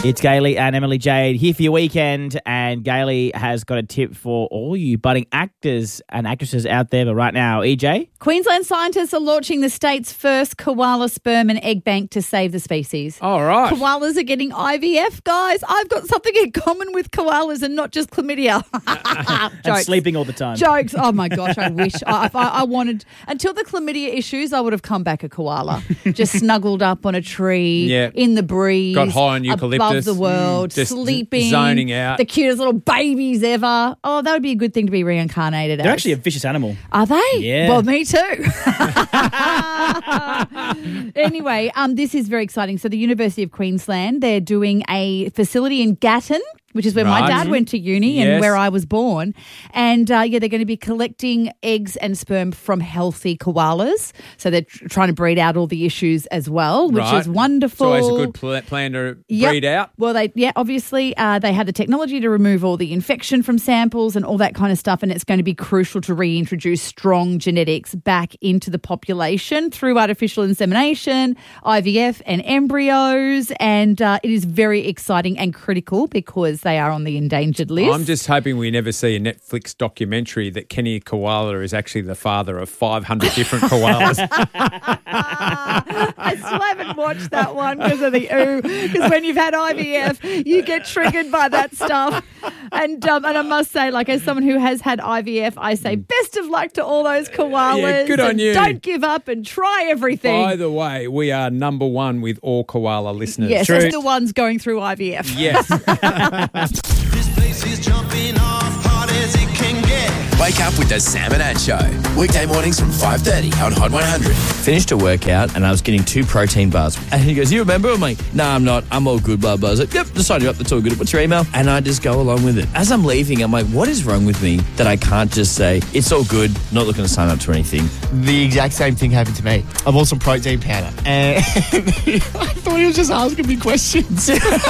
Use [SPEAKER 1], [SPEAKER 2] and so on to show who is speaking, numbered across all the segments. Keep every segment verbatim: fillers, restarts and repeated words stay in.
[SPEAKER 1] It's Gailey and Emily Jade here for your weekend, and Gailey has got a tip for all you budding actors and actresses out there. But right now, E J?
[SPEAKER 2] Queensland scientists are launching the state's first koala sperm and egg bank to save the species.
[SPEAKER 3] All right.
[SPEAKER 2] Koalas are getting I V F, guys. I've got something in common with koalas and not just chlamydia.
[SPEAKER 1] And sleeping all the time.
[SPEAKER 2] Jokes. Oh, my gosh, I wish. I, if I, I wanted, until the chlamydia issues, I would have come back a koala. Just snuggled up on a tree,
[SPEAKER 3] Yeah.
[SPEAKER 2] in the breeze.
[SPEAKER 3] Got high on eucalyptus.
[SPEAKER 2] Above the world,
[SPEAKER 3] Mm, just
[SPEAKER 2] sleeping.
[SPEAKER 3] zoning out.
[SPEAKER 2] The cutest little babies ever. Oh, that would be a good thing to be reincarnated as.
[SPEAKER 1] They're actually a vicious animal.
[SPEAKER 2] Are they?
[SPEAKER 1] Yeah.
[SPEAKER 2] Well, me too. Anyway, um, this is very exciting. So the University of Queensland, they're doing a facility in Gatton, which is where my
[SPEAKER 3] Right.
[SPEAKER 2] dad went to uni
[SPEAKER 3] Yes.
[SPEAKER 2] and where I was born. And, uh, yeah, they're going to be collecting eggs and sperm from healthy koalas. So they're tr- trying to breed out all the issues as well, which
[SPEAKER 3] Right.
[SPEAKER 2] is wonderful.
[SPEAKER 3] It's always a good pl- plan to
[SPEAKER 2] Yep.
[SPEAKER 3] breed out.
[SPEAKER 2] Well, they yeah, obviously uh, they have the technology to remove all the infection from samples and all that kind of stuff, and it's going to be crucial to reintroduce strong genetics back into the population through artificial insemination, I V F, and embryos. And uh, it is very exciting and critical because they are on the endangered list.
[SPEAKER 3] I'm just hoping we never see a Netflix documentary that Kenny Koala is actually the father of five hundred different koalas.
[SPEAKER 2] I still haven't watched that one because of the ooh. Because when you've had I V F, you get triggered by that stuff. And um, and I must say, like as someone who has had I V F, I say best of luck to all those koalas.
[SPEAKER 3] Yeah, good on
[SPEAKER 2] and
[SPEAKER 3] you.
[SPEAKER 2] Don't give up and try everything.
[SPEAKER 3] By the way, we are number one with all koala listeners.
[SPEAKER 2] yes, that's the ones going through I V F.
[SPEAKER 3] Yes.
[SPEAKER 4] This place is jumping off hard as it can get.
[SPEAKER 5] Wake up with the Sam and Ann Show. Weekday mornings from five thirty on Hot one hundred.
[SPEAKER 6] Finished a workout and I was getting two protein bars. And he goes, you remember? I'm like, no, I'm not. I'm all good, blah, blah. I was like, yep, just sign you up. That's all good. What's your email? And I just go along with it. As I'm leaving, I'm like, what is wrong with me that I can't just say, it's all good, not looking to sign up to anything?
[SPEAKER 7] The exact same thing happened to me. I bought some protein powder and I thought he was just asking me questions.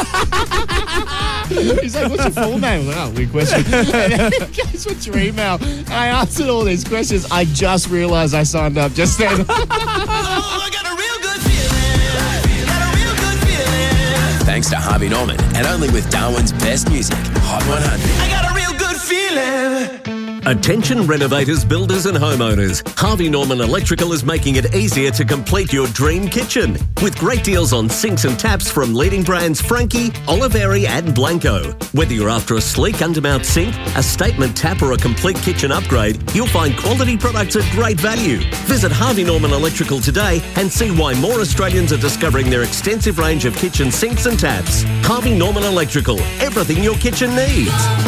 [SPEAKER 7] He's like, what's your full name? I'm like, oh, weird question. And then he goes, what's your email? And I answered all these questions. I just realised I signed up just then.
[SPEAKER 4] Oh, I got a real good feeling. Got a real good feeling.
[SPEAKER 5] Thanks to Harvey Norman and only with Darwin's best music, Hot one hundred.
[SPEAKER 4] I got a real good feeling.
[SPEAKER 8] Attention renovators, builders and homeowners. Harvey Norman Electrical is making it easier to complete your dream kitchen. With great deals on sinks and taps from leading brands Frankie, Oliveri and Blanco. Whether you're after a sleek undermount sink, a statement tap or a complete kitchen upgrade, you'll find quality products at great value. Visit Harvey Norman Electrical today and see why more Australians are discovering their extensive range of kitchen sinks and taps. Harvey Norman Electrical. Everything your kitchen needs.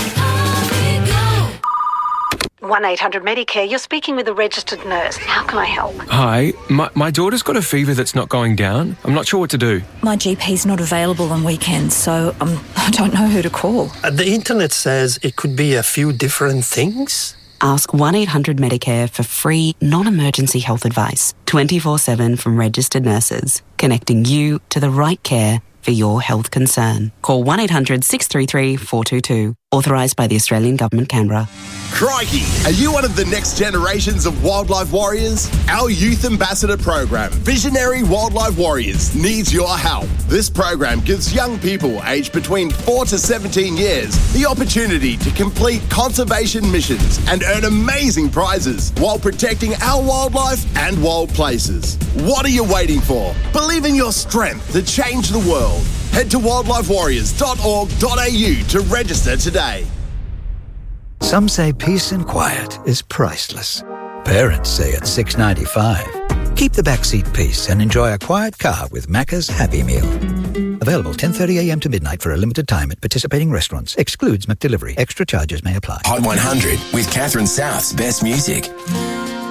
[SPEAKER 9] one eight hundred Medicare, you're speaking with a registered nurse. How can I help?
[SPEAKER 10] Hi, my, my daughter's got a fever that's not going down. I'm not sure what to do.
[SPEAKER 11] My G P's not available on weekends, so um, I don't know who to call.
[SPEAKER 12] Uh, the internet says it could be a few different things.
[SPEAKER 13] Ask one eight hundred Medicare for free, non-emergency health advice. twenty-four seven from registered nurses, connecting you to the right care for your health concern. Call one eight hundred six three three four two two. Authorised by the Australian Government, Canberra.
[SPEAKER 14] Crikey! Are you one of the next generations of wildlife warriors? Our Youth Ambassador program, Visionary Wildlife Warriors, needs your help. This program gives young people aged between four to seventeen years the opportunity to complete conservation missions and earn amazing prizes while protecting our wildlife and wild places. What are you waiting for? Believe in your strength to change the world. Head to wildlife warriors dot org dot a u to register today.
[SPEAKER 15] Some say peace and quiet is priceless. Parents say it's six dollars and ninety-five cents. Keep the backseat peace and enjoy a quiet car with Macca's Happy Meal. Available ten thirty a m to midnight for a limited time at participating restaurants. Excludes McDelivery. Extra charges may apply.
[SPEAKER 5] Hot one hundred with Catherine South's best music.